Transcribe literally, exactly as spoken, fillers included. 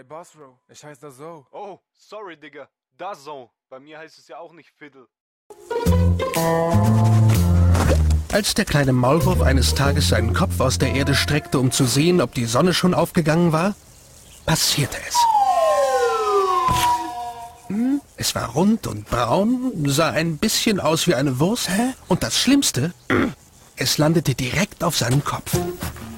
Basro. Ich heiße da so. Oh, sorry, Digga. Da so. Bei mir heißt es ja auch nicht Fiddle. Als der kleine Maulwurf eines Tages seinen Kopf aus der Erde streckte, um zu sehen, ob die Sonne schon aufgegangen war, passierte es. Hm, es war rund und braun, sah ein bisschen aus wie eine Wurst. Hä? Und das Schlimmste, es landete direkt auf seinem Kopf.